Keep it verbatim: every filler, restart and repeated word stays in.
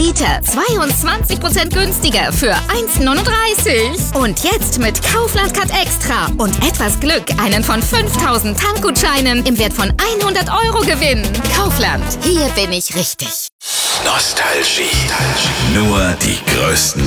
Liter zweiundzwanzig Prozent günstiger für eins neununddreißig. Und jetzt mit Kaufland Card Extra und etwas Glück einen von fünftausend Tankgutscheinen im Wert von hundert Euro gewinnen. Kaufland, hier bin ich richtig. Nostalgie. Nur die größten